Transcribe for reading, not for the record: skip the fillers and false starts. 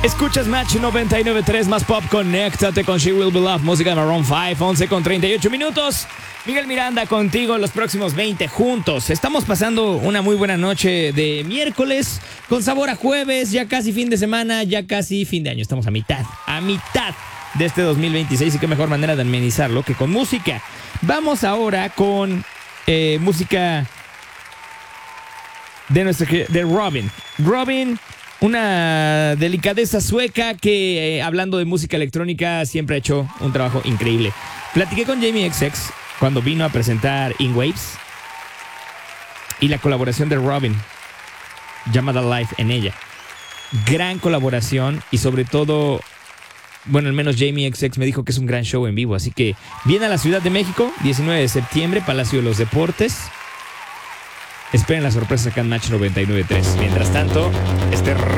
Escuchas Match 99.3 más pop. Conéctate con She Will Be Loved, música de Maroon 5, 11:38 minutos. Miguel Miranda contigo los próximos 20 juntos. Estamos pasando una muy buena noche de miércoles con sabor a jueves, ya casi fin de semana, ya casi fin de año. Estamos a mitad de este 2026 y qué mejor manera de amenizarlo que con música. Vamos ahora con música de Robyn. Robyn, una delicadeza sueca que, hablando de música electrónica, siempre ha hecho un trabajo increíble. Platiqué con Jamie XX cuando vino a presentar In Waves y la colaboración de Robyn, llamada Live, en ella. Gran colaboración y sobre todo, bueno, al menos Jamie XX me dijo que es un gran show en vivo. Así que viene a la Ciudad de México, 19 de septiembre, Palacio de los Deportes. Esperen la sorpresa acá en Match 99.3. Mientras tanto,